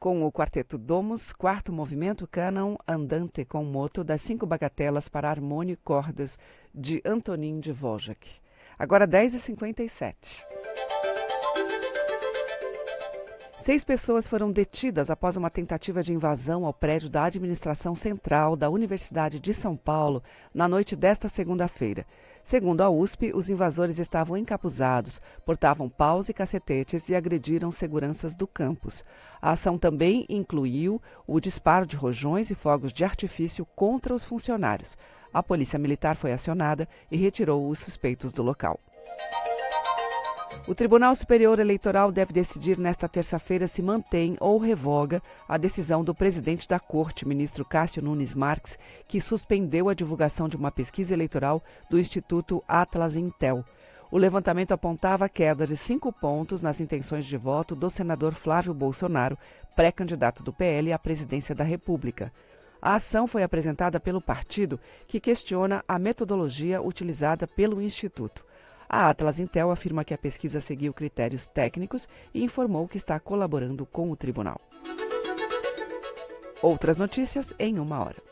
Com o quarteto Domus, quarto movimento Canon Andante com moto das 5 bagatelas para harmônio e cordas de Antonin Dvořák. Agora 10h57. 6 pessoas foram detidas após uma tentativa de invasão ao prédio da administração central da Universidade de São Paulo na noite desta segunda-feira. Segundo a USP, os invasores estavam encapuzados, portavam paus e cacetetes e agrediram seguranças do campus. A ação também incluiu o disparo de rojões e fogos de artifício contra os funcionários. A polícia militar foi acionada e retirou os suspeitos do local. O Tribunal Superior Eleitoral deve decidir nesta terça-feira se mantém ou revoga a decisão do presidente da Corte, ministro Cássio Nunes Marques, que suspendeu a divulgação de uma pesquisa eleitoral do Instituto Atlas Intel. O levantamento apontava a queda de 5 pontos nas intenções de voto do senador Flávio Bolsonaro, pré-candidato do PL à presidência da República. A ação foi apresentada pelo partido, que questiona a metodologia utilizada pelo Instituto. A Atlas Intel afirma que a pesquisa seguiu critérios técnicos e informou que está colaborando com o tribunal. Outras notícias em 1 hora.